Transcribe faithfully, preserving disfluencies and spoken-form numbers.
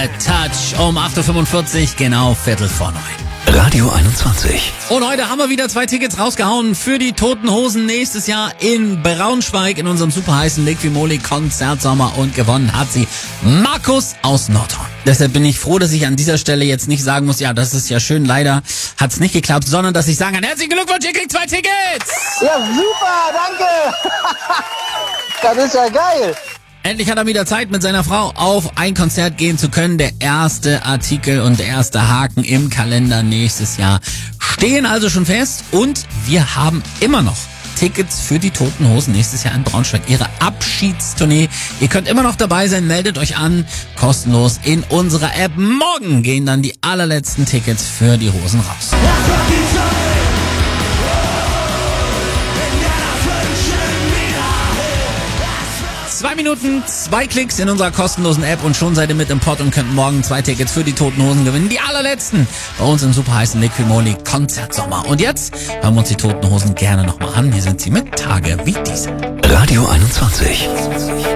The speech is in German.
Quiet Touch um acht Uhr fünfundvierzig, genau Viertel vor neun. Radio einundzwanzig. Und heute haben wir wieder zwei Tickets rausgehauen für die Toten Hosen nächstes Jahr in Braunschweig in unserem super heißen Liquimoli Konzertsommer, und gewonnen hat sie Markus aus Nordhorn. Deshalb bin ich froh, dass ich an dieser Stelle jetzt nicht sagen muss, ja, das ist ja schön, leider hat's nicht geklappt, sondern dass ich sagen kann, herzlichen Glückwunsch, ihr kriegt zwei Tickets! Ja, super, danke! Das ist ja geil! Endlich hat er wieder Zeit, mit seiner Frau auf ein Konzert gehen zu können. Der erste Artikel und der erste Haken im Kalender nächstes Jahr stehen also schon fest. Und wir haben immer noch Tickets für die Toten Hosen nächstes Jahr in Braunschweig. Ihre Abschiedstournee. Ihr könnt immer noch dabei sein. Meldet euch an. Kostenlos in unserer App. Morgen gehen dann die allerletzten Tickets für die Hosen raus. Zwei Minuten, zwei Klicks in unserer kostenlosen App und schon seid ihr mit im Pott und könnt morgen zwei Tickets für die Toten Hosen gewinnen. Die allerletzten bei uns im super heißen Liquimoli Konzertsommer. Und jetzt hören wir uns die Toten Hosen gerne nochmal an. Hier sind sie mit Tage wie diese. Radio einundzwanzig.